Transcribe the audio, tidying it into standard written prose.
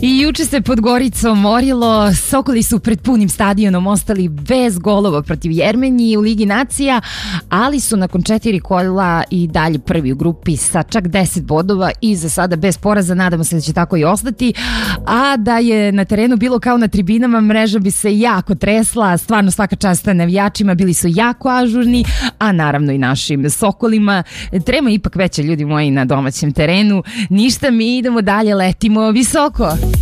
I juče se pod Goricom morilo, Sokoli su pred punim stadionom ostali bez golova protiv Jermenije u Ligi nacija, ali su nakon 4 kola i dalje prvi u grupi sa čak 10 bodova i za sada bez poraza, nadamo se da će tako i ostati, a da je na terenu bilo kao na tribinama, mreža bi se jako tresla, stvarno svaka čast navijačima, bili su jako ažurni, a naravno i našim Sokolima. Trema ipak veća, ljudi moji, na domaćem terenu. Ništa, mi idemo dalje, letimo visoko.